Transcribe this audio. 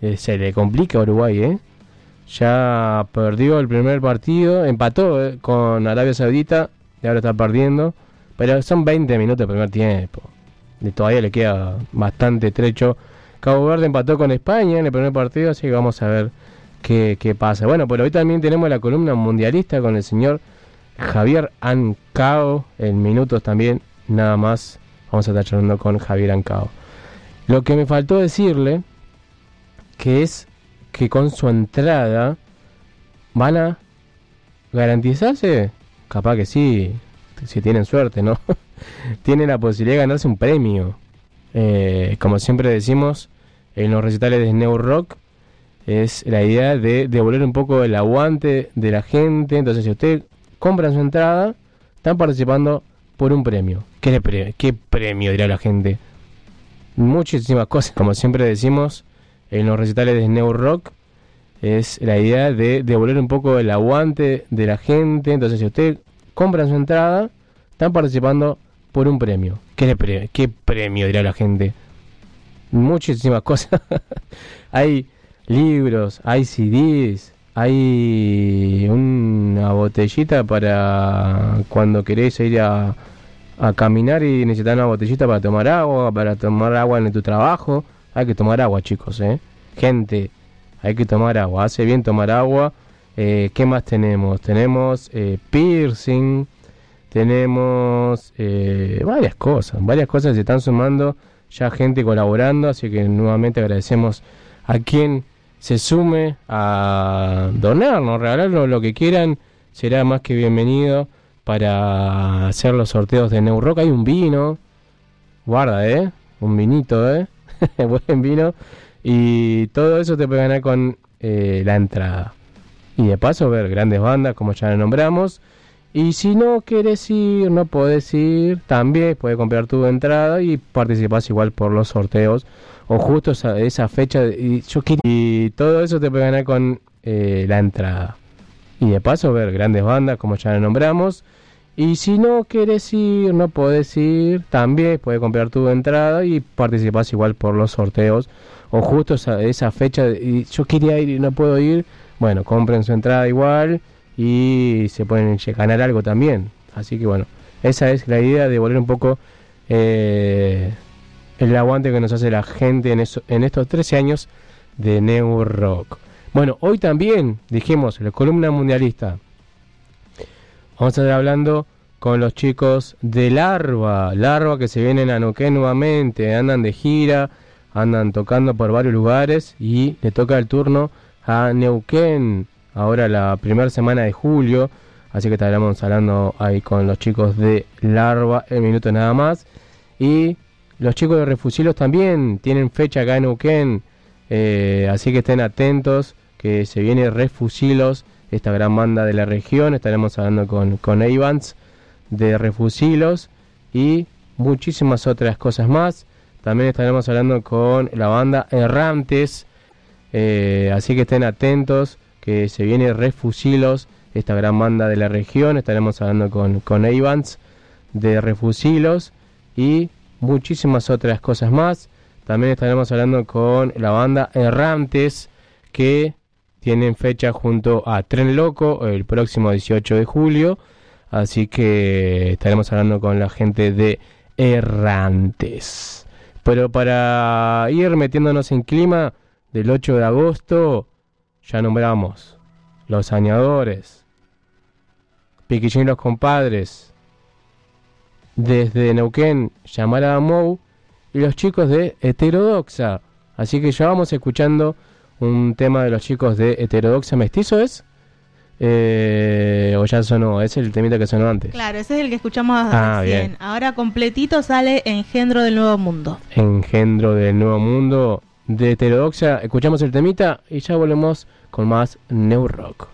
se le complica a Uruguay, Ya perdió el primer partido, empató con Arabia Saudita y ahora está perdiendo, pero son 20 minutos del primer tiempo. Y todavía le queda bastante trecho. Cabo Verde empató con España en el primer partido, así que vamos a ver qué pasa. Bueno, pero hoy también tenemos la columna mundialista con el señor Javier Ancao, en minutos también, nada más. Vamos a estar charlando con Javier Ancao. Lo que me faltó decirle, que es que con su entrada van a garantizarse, capaz que sí, si tienen suerte, ¿no? Tienen la posibilidad de ganarse un premio. Como siempre decimos en los recitales de Neu Rock, es la idea de devolver un poco el aguante de la gente. Entonces, si usted compra su entrada, están participando por un premio. ¿Qué premio dirá la gente? Muchísimas cosas. Como siempre decimos en los recitales de Neu Rock, es la idea de devolver un poco el aguante de la gente. Entonces, si usted compra su entrada, están participando por un premio. ¿Qué premio dirá la gente? Muchísimas cosas. Hay libros, hay CDs, hay una botellita para cuando querés ir a caminar y necesitas una botellita para tomar agua en tu trabajo. Hay que tomar agua, chicos, gente, hay que tomar agua, hace bien tomar agua. ¿Qué más tenemos? Tenemos piercing, tenemos varias cosas se están sumando, ya gente colaborando, así que nuevamente agradecemos a quien se sume a donarnos, regalarnos lo que quieran, será más que bienvenido para hacer los sorteos de Neu Rock. Hay un vino, guarda, un vinito, buen vino, y todo eso te puede ganar con la entrada. Y de paso ver grandes bandas, como ya nombramos. Y si no querés ir, no podés ir, también puedes comprar tu entrada y participás igual por los sorteos. O justo esa fecha, y todo eso te puede ganar con la entrada. Y de paso ver grandes bandas, como ya nombramos. Y si no querés ir, no podés ir, también puedes comprar tu entrada y participás igual por los sorteos. O justo esa fecha, y yo quería ir y no puedo ir, bueno, compren su entrada igual y se pueden ganar algo también. Así que bueno, esa es la idea, de volver un poco el aguante que nos hace la gente en estos 13 años de Neu Rock. Bueno, hoy también dijimos la columna mundialista. Vamos a estar hablando con los chicos de Larva que se vienen a Neuquén nuevamente, andan de gira, andan tocando por varios lugares y le toca el turno a Neuquén ahora la primera semana de julio, así que estaremos hablando ahí con los chicos de Larva en minutos nada más. Y los chicos de Refusilos también tienen fecha acá en Neuquén, así que estén atentos que se viene Refusilos, esta gran banda de la región. Estaremos hablando con Evans de Refusilos y muchísimas otras cosas más. También estaremos hablando con la banda Errantes, así que estén atentos que se viene Refusilos, esta gran banda de la región. Estaremos hablando con Evans de Refusilos y muchísimas otras cosas más. También estaremos hablando con la banda Errantes, que tienen fecha junto a Tren Loco el próximo 18 de julio. Así que estaremos hablando con la gente de Errantes. Pero para ir metiéndonos en clima, del 8 de agosto ya nombramos Los Sañadores, Piquillín y los Compadres, desde Neuquén, Llamar a Mou y los chicos de Heterodoxa. Así que ya vamos escuchando un tema de los chicos de Heterodoxa. ¿Mestizo es? O ya sonó, es el temita que sonó antes. Claro, ese es el que escuchamos recién. Bien. Ahora completito sale Engendro del Nuevo Mundo. Engendro del Nuevo Mundo de Heterodoxa. Escuchamos el temita y ya volvemos con más Neu Rock.